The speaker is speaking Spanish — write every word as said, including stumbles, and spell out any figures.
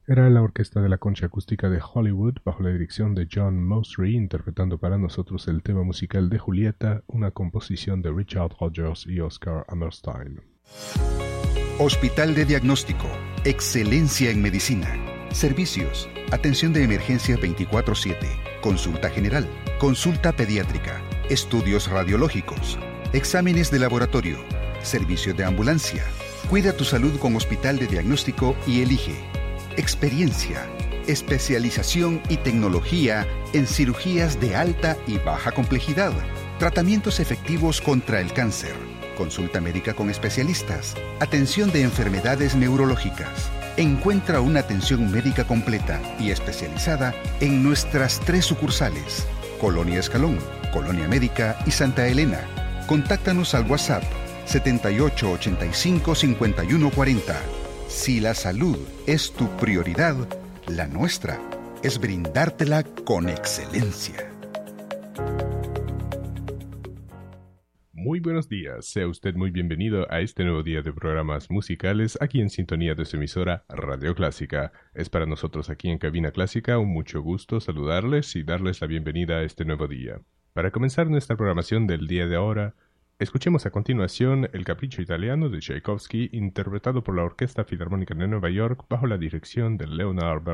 Era la orquesta de la Concha Acústica de Hollywood bajo la dirección de John Mousry interpretando para nosotros el tema musical de Julieta, una composición de Richard Rodgers y Oscar Hammerstein. Hospital de Diagnóstico. Excelencia en medicina. Servicios. Atención de emergencia veinticuatro siete. Consulta general. Consulta pediátrica. Estudios radiológicos. Exámenes de laboratorio. Servicio de ambulancia. Cuida tu salud con Hospital de Diagnóstico y elige. Experiencia, especialización y tecnología en cirugías de alta y baja complejidad. Tratamientos efectivos contra el cáncer. Consulta médica con especialistas. Atención de enfermedades neurológicas. Encuentra una atención médica completa y especializada en nuestras tres sucursales: Colonia Escalón, Colonia Médica y Santa Elena. Contáctanos al WhatsApp setenta y ocho ochenta y cinco cincuenta y uno cuarenta. Si la salud es tu prioridad, la nuestra es brindártela con excelencia. Muy buenos días, sea usted muy bienvenido a este nuevo día de programas musicales aquí en sintonía de su emisora Radio Clásica. Es para nosotros aquí en Cabina Clásica un mucho gusto saludarles y darles la bienvenida a este nuevo día. Para comenzar nuestra programación del día de ahora, escuchemos a continuación El Capricho Italiano de Tchaikovsky, interpretado por la Orquesta Filarmónica de Nueva York bajo la dirección de Leonard Bernstein.